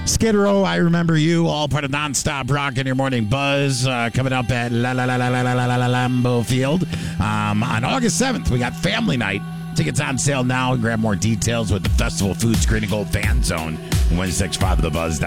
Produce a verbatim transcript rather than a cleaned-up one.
Skid Row, I Remember You, all part of Nonstop Rock in Your Morning Buzz, uh, coming up at La La La La La La La La Lambeau Field. Um, on August seventh, we got Family Night. Tickets on sale now. Grab more details with the Festival Food Screening Gold Fan Zone. one six five the buzz dot com.